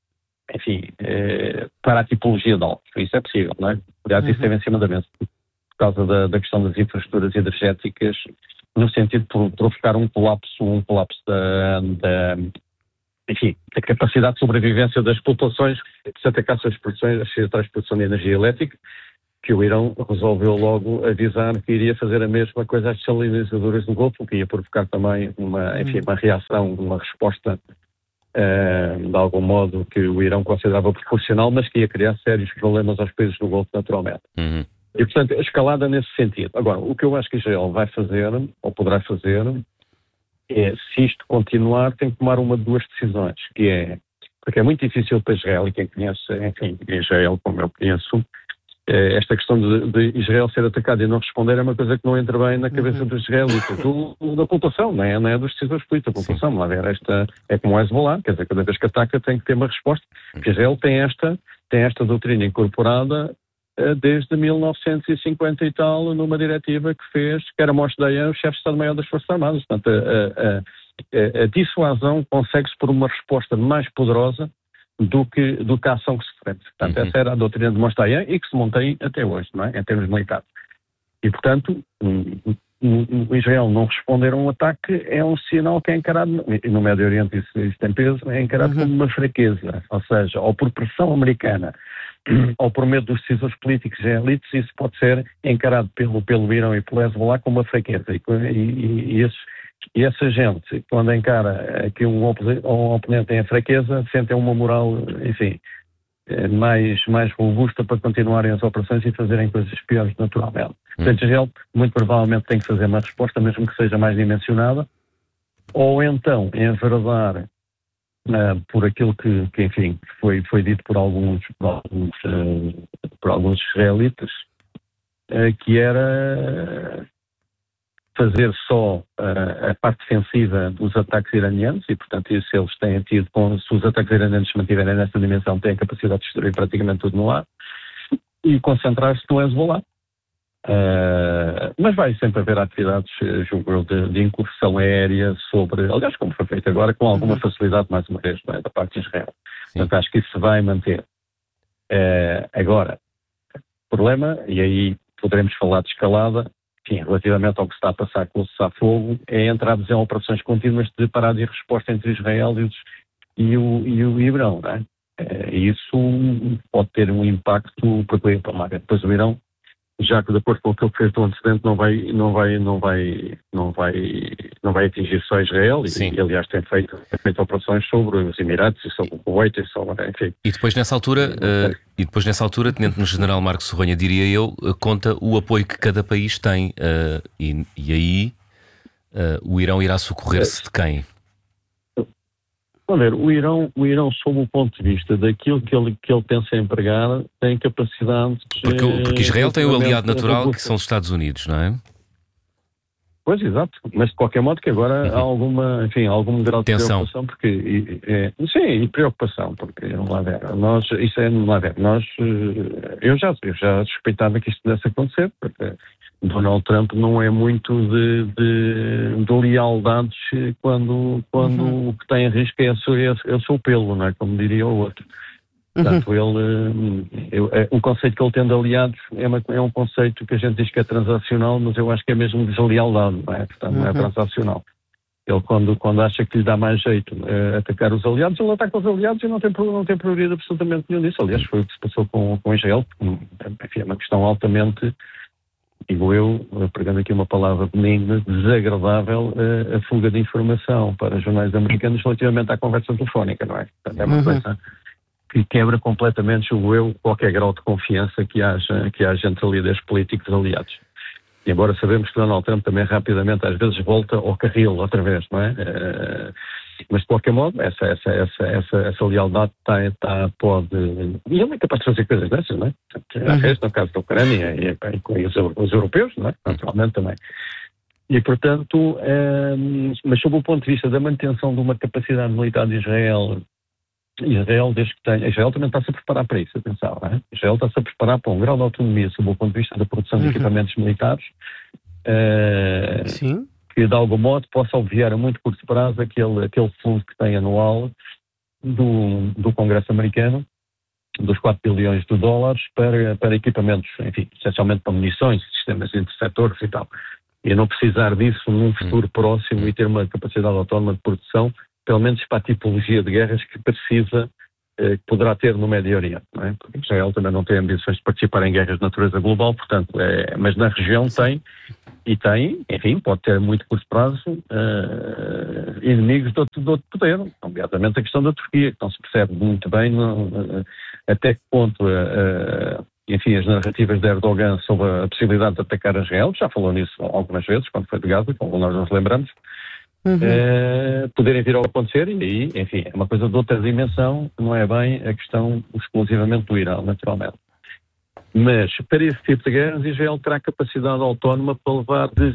para a tipologia de alvo. Isso é possível, não é? Aliás, isso esteve em cima da mesa. Por causa da questão das infraestruturas energéticas, no sentido de provocar um colapso da capacidade de sobrevivência das populações, se atacasse as produção de energia elétrica, que o Irão resolveu logo avisar que iria fazer a mesma coisa às desalinizadoras do Golfo, o que ia provocar também uma reação, uma resposta de algum modo que o Irão considerava proporcional, mas que ia criar sérios problemas aos países do Golfo naturalmente. E, portanto, a escalada nesse sentido. Agora, o que eu acho que Israel vai fazer, ou poderá fazer, é, se isto continuar, tem que tomar uma de duas decisões, porque é muito difícil para Israel, e quem conhece, Israel como eu conheço, esta questão de Israel ser atacado e não responder é uma coisa que não entra bem na cabeça dos israelitas, da população, não é dos decisores políticos da população. Lá ver, esta é como o Hezbollah, quer dizer, cada vez que ataca tem que ter uma resposta. Porque Israel tem esta doutrina incorporada desde 1950 e tal, numa diretiva que fez, que era Moshe Dayan, o chefe de Estado-Maior das Forças Armadas. Portanto, a dissuasão consegue-se por uma resposta mais poderosa do que a ação que se frente. Portanto, essa era a doutrina de Moshe Dayan e que se mantém até hoje, não é? Em termos militares. E, portanto, o Israel não responder a um ataque é um sinal que é encarado, e no Médio Oriente isso tem peso, é encarado como uma fraqueza. Ou seja, ou por pressão americana, ou por medo dos decisores políticos e elites, isso pode ser encarado pelo Irão e pelo Hezbollah como uma fraqueza. E essa gente, quando encara que um oponente tem a fraqueza, sentem uma moral, enfim, mais robusta para continuarem as operações e fazerem coisas piores naturalmente. Portanto, Israel muito provavelmente tem que fazer uma resposta, mesmo que seja mais dimensionada, ou então enverdar por aquilo que enfim, foi dito por alguns israelitas, que era fazer só a parte defensiva dos ataques iranianos, e portanto isso eles têm tido, se os ataques iranianos se mantiverem nesta dimensão, têm a capacidade de destruir praticamente tudo no ar, e concentrar-se no Hezbollah. Mas vai sempre haver atividades, julgo eu, de incursão aérea aliás, como foi feito agora, com alguma facilidade, mais uma vez, da parte de Israel. Portanto, acho que isso se vai manter. Agora, o problema, e aí poderemos falar de escalada, enfim, relativamente ao que se está a passar com o cessar-fogo, é entrarmos em operações contínuas de parada e resposta entre Israel e o Irão, não é? Isso pode ter um impacto para depois o Irão, já que de acordo com aquilo que fez do antecedente, não vai atingir só Israel, e aliás tem feito operações sobre os Emirados e sobre o Kuwait, enfim. E depois nessa altura, Tenente-General Marco Sorronha, diria eu, conta o apoio que cada país tem, e aí o Irão irá socorrer-se de quem? Vamos ver, o Irão, sob o ponto de vista daquilo que ele pensa em empregar, tem capacidade... Porque Israel tem o aliado natural, que são os Estados Unidos, não é? Pois, exato. Mas de qualquer modo que agora há algum grau de preocupação, porque... sim, e preocupação, porque, vamos lá ver, eu já suspeitava que isto pudesse acontecer, porque Donald Trump não é muito de lealdades quando o que tem em risco é o seu pelo, não é? Como diria o outro. Portanto, o conceito que ele tem de aliados é um conceito que a gente diz que é transacional, mas eu acho que é mesmo deslealdade, não é? Portanto, não é transacional. Ele, quando acha que lhe dá mais jeito atacar os aliados, ele ataca os aliados e não tem prioridade absolutamente nenhum disso. Aliás, foi o que se passou com Israel, enfim, é uma questão altamente, digo eu, pregando aqui uma palavra benigna, desagradável, a fuga de informação para jornais americanos relativamente à conversa telefónica, não é? Portanto, é uma coisa que quebra completamente, julgo eu, qualquer grau de confiança que haja entre líderes políticos aliados. E embora sabemos que Donald Trump também rapidamente, às vezes, volta ao carril outra vez, não é? Mas, de qualquer modo, essa lealdade pode... E ele é capaz de fazer coisas dessas, não é? No caso da Ucrânia e com os europeus, não é? Naturalmente também. E, portanto, mas sob o ponto de vista da manutenção de uma capacidade militar de Israel, Israel também está-se a preparar para isso, atenção, não é? Israel está-se a preparar para um grau de autonomia sob o ponto de vista da produção de equipamentos militares, que de algum modo possa obviar a muito curto prazo aquele fundo que tem anual do Congresso americano, dos 4 bilhões de dólares para equipamentos, enfim, essencialmente para munições, sistemas interceptores e tal. e não precisar disso num futuro próximo e ter uma capacidade autónoma de produção, pelo menos para a tipologia de guerras que precisa, que poderá ter no Médio Oriente, não é? Porque Israel também não tem ambições de participar em guerras de natureza global, portanto, mas na região tem, enfim, pode ter a muito curto prazo inimigos de outro poder, nomeadamente a questão da Turquia, que não se percebe muito bem até que ponto, enfim, as narrativas de Erdogan sobre a possibilidade de atacar Israel, já falou nisso algumas vezes, quando foi de Gaza, como nós nos lembramos, poderem vir a acontecer, e aí, enfim, é uma coisa de outra dimensão, não é bem a questão exclusivamente do Irão, naturalmente. Mas, para esse tipo de guerras, Israel terá capacidade autónoma para levar de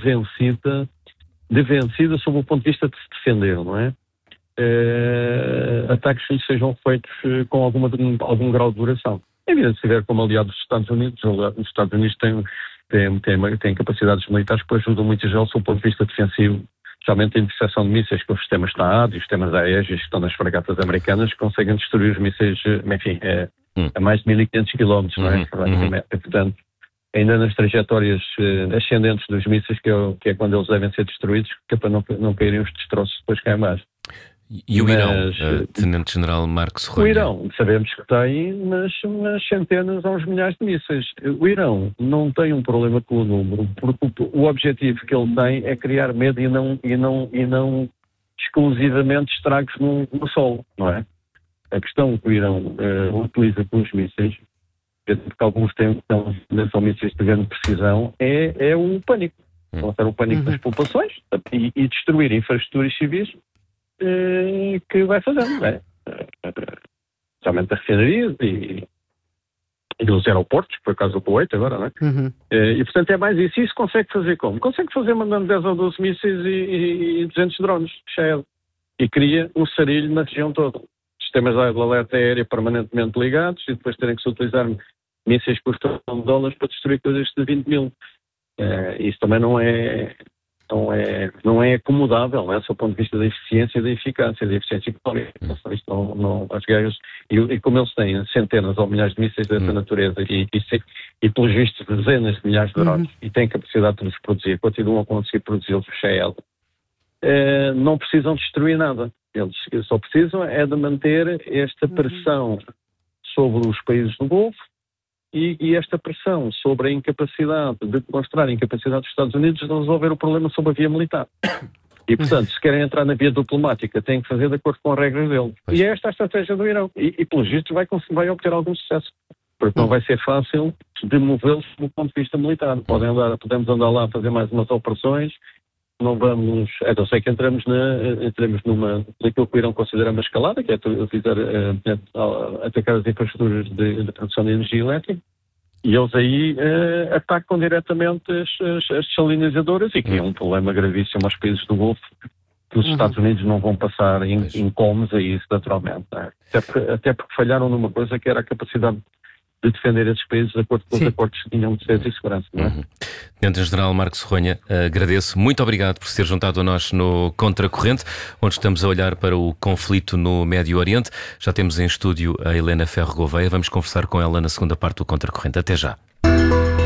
vencida sob o ponto de vista de se defender, não é? Ataques que sejam feitos com algum grau de duração. É evidente, se tiver como aliado dos Estados Unidos, os Estados Unidos têm capacidades militares que ajudam muito Israel sob o ponto de vista defensivo, especialmente em interseção de mísseis com os sistemas TAAD e os sistemas aéreos que estão nas fragatas americanas, que conseguem destruir os mísseis, enfim, a mais de 1500 km, não é? Portanto, ainda nas trajetórias ascendentes dos mísseis, que é quando eles devem ser destruídos, que é para não caírem os destroços depois cá em baixo. E o Irão, Tenente-General Marcos Ronha? O Irão, sabemos que tem umas centenas a uns milhares de mísseis. O Irão não tem um problema com o número, porque o objetivo que ele tem é criar medo e não exclusivamente estragos no solo, não é? A questão que o Irão utiliza com os mísseis, porque alguns são mísseis de grande precisão, é o pânico. Lançar o pânico das populações e destruir infraestruturas civis que vai fazendo, não é? Especialmente as refinarias e os aeroportos, que foi o caso do Kuwait agora, não é? E portanto é mais isso. E isso consegue fazer como? Consegue fazer mandando 10 ou 12 mísseis e 200 drones, cheio. E cria um sarilho na região toda. Sistemas de alerta aérea permanentemente ligados e depois terem que se utilizar mísseis que custam $1 para destruir coisas de 20 mil. Isso também não é acomodável, não é? Do ponto de vista da eficiência e da eficácia económica. As guerras, e como eles têm centenas ou milhares de mísseis dessa natureza e pelos vistos dezenas de milhares de drones e têm capacidade de os produzir, continuam a conseguir produzi-los não precisam destruir nada. Eles só precisam é de manter esta pressão sobre os países do Golfo e esta pressão sobre a incapacidade de demonstrar a incapacidade dos Estados Unidos de resolver o problema sobre a via militar. E, portanto, se querem entrar na via diplomática, têm que fazer de acordo com as regras deles. E é esta a estratégia do Irão. E pelos vistos, vai obter algum sucesso. Porque não vai ser fácil demovê-los do ponto de vista militar. Podemos andar lá a fazer mais umas operações. Não vamos... Eu sei que entramos naquilo que o Irão considera uma escalada, que é utilizar, atacar as infraestruturas de produção de energia elétrica, e eles aí atacam diretamente as desalinizadoras e criam um problema gravíssimo aos países do Golfo, que os Estados Unidos não vão passar incómodos a isso, naturalmente. Até porque falharam numa coisa que era a capacidade de defender esses países de acordo com os acordos que tinham de defesa e segurança, não é? Tenente-General Marcos Ronha, agradeço. Muito obrigado por se ter juntado a nós no Contracorrente, onde estamos a olhar para o conflito no Médio Oriente. Já temos em estúdio a Helena Ferro Gouveia. Vamos conversar com ela na segunda parte do Contracorrente. Até já.